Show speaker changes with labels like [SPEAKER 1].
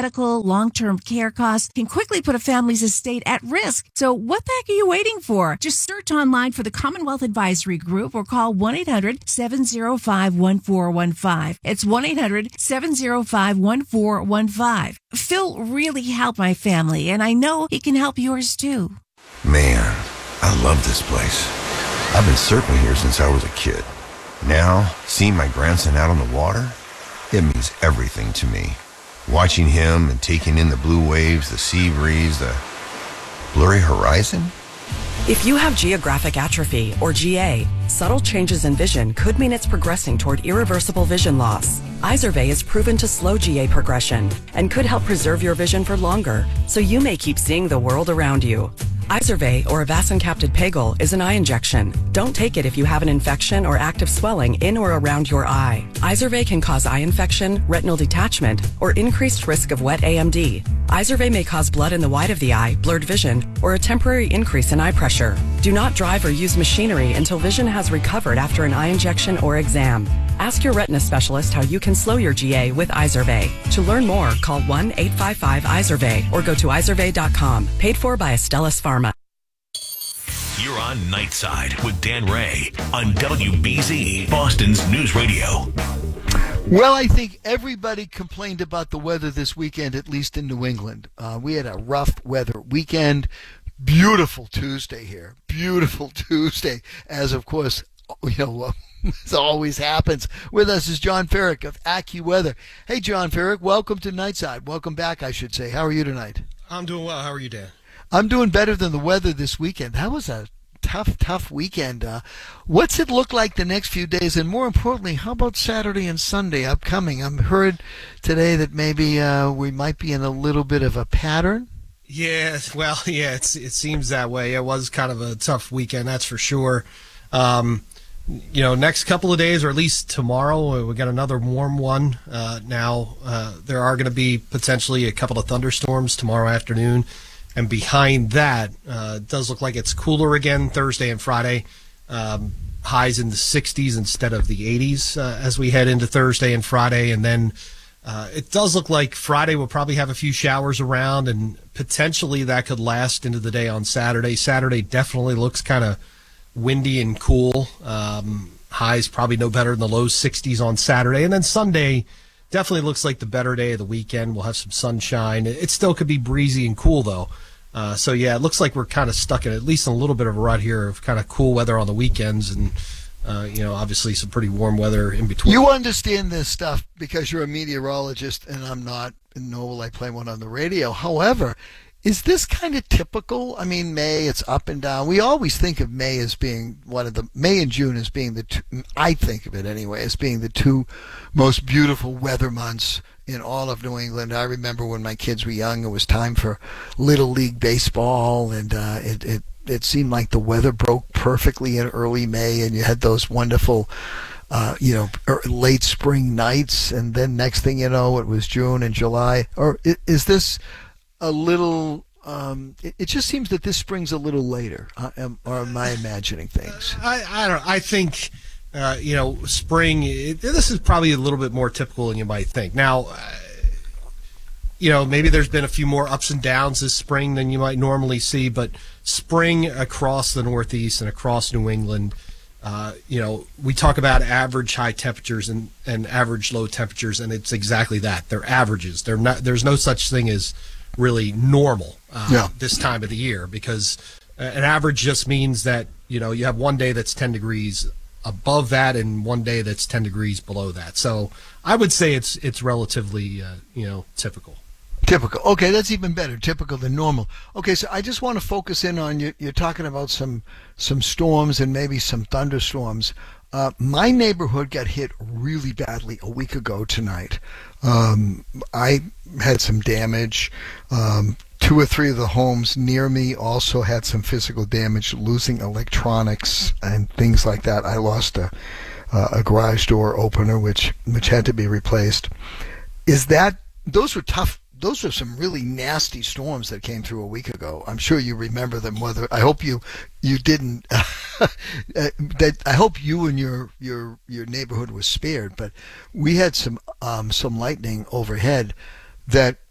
[SPEAKER 1] medical, long-term care costs can quickly put a family's estate at risk. So what the heck are you waiting for? Just search online for the Commonwealth Advisory Group or call 1-800-705-1415. It's 1-800-705-1415. Phil really helped my family, and I know he can help yours too.
[SPEAKER 2] Man, I love this place. I've been surfing here since I was a kid. Now, seeing my grandson out on the water, it means everything to me. Watching him and taking in the blue waves, the sea breeze, the blurry horizon.
[SPEAKER 3] If you have geographic atrophy, or GA, subtle changes in vision could mean it's progressing toward irreversible vision loss. Izervay is proven to slow GA progression and could help preserve your vision for longer, so you may keep seeing the world around you. Izervay, or avacincaptad pegol, is an eye injection. Don't take it if you have an infection or active swelling in or around your eye. Izervay can cause eye infection, retinal detachment, or increased risk of wet AMD. Izervay may cause blood in the white of the eye, blurred vision, or a temporary increase in eye pressure. Do not drive or use machinery until vision has recovered after an eye injection or exam. Ask your retina specialist how you can slow your GA with Izervay. To learn more, call 1-855-IZERVAY or go to izervay.com. Paid for by Astellas Pharma.
[SPEAKER 4] You're on Nightside with Dan Ray on WBZ, Boston's News Radio.
[SPEAKER 5] Well, I think everybody complained about the weather this weekend, at least in New England. We had a rough weather weekend. Beautiful Tuesday here. Beautiful Tuesday, as of course, as always happens. With us is John Ferrick of AccuWeather. Hey, John Ferrick, welcome to Nightside. Welcome back, I should say. How are you tonight?
[SPEAKER 6] I'm doing well. How are you, Dan?
[SPEAKER 5] I'm doing better than the weather this weekend. That was a tough weekend. What's it look like the next few days? And more importantly, how about Saturday and Sunday upcoming? I've heard today that maybe we might be in a little bit of a pattern.
[SPEAKER 6] Yeah, well, yeah, it seems that way. It was kind of a tough weekend, that's for sure. Next couple of days, or at least tomorrow, we got another warm one. Now, there are going to be potentially a couple of thunderstorms tomorrow afternoon. And behind that, it does look like it's cooler again Thursday and Friday. Highs in the 60s instead of the 80s as we head into Thursday and Friday. And then it does look like Friday will probably have a few showers around, and potentially that could last into the day on Saturday. Saturday definitely looks kind of windy and cool. Highs probably no better than the low 60s on Saturday. And then Sunday definitely looks like the better day of the weekend. We'll have some sunshine. It still could be breezy and cool, though. So, yeah, it looks like we're kind of stuck in at least a little bit of a rut here of kind of cool weather on the weekends and, obviously some pretty warm weather in between.
[SPEAKER 5] You understand this stuff because you're a meteorologist and I'm not, nor will I play one on the radio. However, is this kind of typical? I mean, May, it's up and down. We always think of May as being May and June as being the two, I think of it anyway, as being the two most beautiful weather months in all of New England. I remember when my kids were young, it was time for Little League Baseball, and it seemed like the weather broke perfectly in early May, and you had those wonderful late spring nights, and then next thing you know, it was June and July. Or is this a little, it just seems that this spring's a little later, or am I imagining things?
[SPEAKER 6] I think, spring, this is probably a little bit more typical than you might think. Now, maybe there's been a few more ups and downs this spring than you might normally see, but spring across the Northeast and across New England, we talk about average high temperatures and average low temperatures, and it's exactly that. They're averages. There's no such thing as really normal this time of the year, because an average just means that you have one day that's 10 degrees above that and one day that's 10 degrees below that. So I would say it's relatively typical.
[SPEAKER 5] Typical. Okay, that's even better. Typical than normal. Okay, so I just want to focus in on you're talking about some storms and maybe some thunderstorms. My neighborhood got hit really badly a week ago tonight. I had some damage. 2 or 3 of the homes near me also had some physical damage, losing electronics and things like that. I lost a garage door opener, which had to be replaced. Those were tough? Those were some really nasty storms that came through a week ago. I'm sure you remember them. Whether I hope you didn't. I hope you and your neighborhood was spared. But we had some lightning overhead that